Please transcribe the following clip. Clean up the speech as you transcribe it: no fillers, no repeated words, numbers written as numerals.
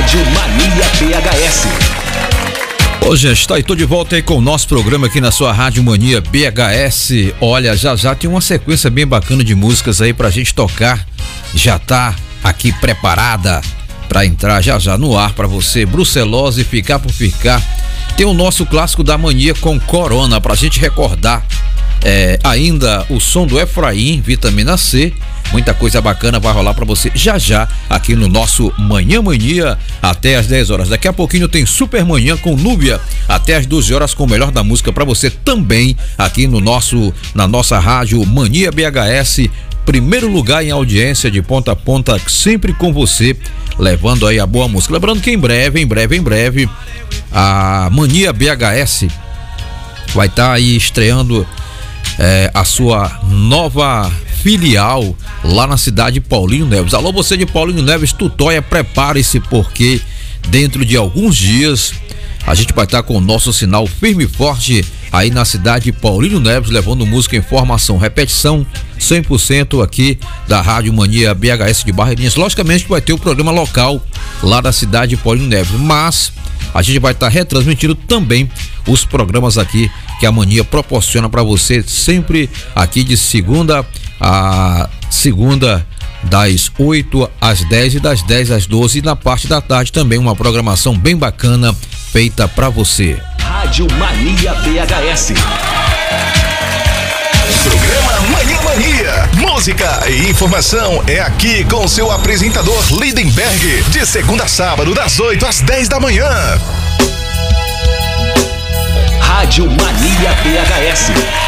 Rádio Mania BHS. Ô, gente, tô de volta aí com o nosso programa aqui na sua Rádio Mania BHS. Olha, já tem uma sequência bem bacana de músicas aí pra gente tocar. Já tá aqui preparada pra entrar já no ar pra você. Brucelose, Ficar por Ficar. Tem o nosso clássico da Mania com Corona pra gente recordar. Ainda o som do Efraim, Vitamina C. Muita coisa bacana vai rolar pra você já aqui no nosso Manhã Mania até às 10 horas. Daqui a pouquinho tem Super Manhã com Núbia até às 12 horas com o melhor da música pra você também aqui na nossa Rádio Mania BHS. Primeiro lugar em audiência de ponta a ponta, sempre com você, levando aí a boa música. Lembrando que em breve a Mania BHS vai estar aí estreando a sua nova filial lá na cidade de Paulinho Neves. Alô, você de Paulinho Neves, Tutóia, prepare-se, porque dentro de alguns dias a gente vai estar com o nosso sinal firme e forte aí na cidade de Paulinho Neves, levando música, informação, repetição 100% aqui da Rádio Mania BHS de Barreirinhas. Logicamente vai ter o programa local lá da cidade de Paulinho Neves, mas a gente vai estar retransmitindo também os programas aqui que a Mania proporciona para você, sempre aqui de segunda a segunda, das 8 às 10 e das 10 às 12, e na parte da tarde também uma programação bem bacana feita para você. Rádio Mania BHS. Programa Manhã Mania. Música e informação é aqui com seu apresentador Lindenberg, de segunda a sábado, das 8 às 10 da manhã. Rádio Mania BHS.